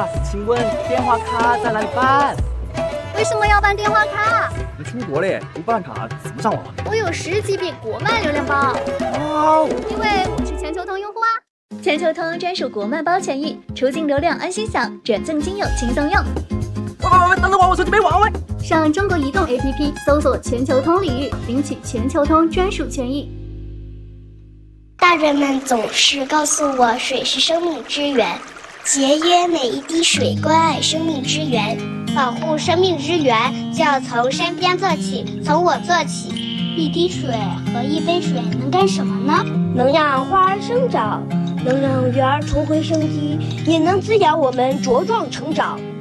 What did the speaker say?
啊，请问电话卡在哪里办？ 为什么要办电话卡？ 你出国嘞，不办卡怎么上网？ 我有10GB国漫流量包。 哇， 因为我是全球通用户啊。 全球通专属国漫包权益，出境流量安心享，转赠金友轻松用。 喂，等等我手机没网喂。 上中国移动 APP 搜索全球通领域，领取全球通专属权益。 大人们总是告诉我，水是生命之源，节约每一滴水，关爱生命之源。保护生命之源，就要从身边做起，从我做起。一滴水和一杯水能干什么呢？ 能让花儿生长，能让鱼儿重回生机，也能滋养我们茁壮成长。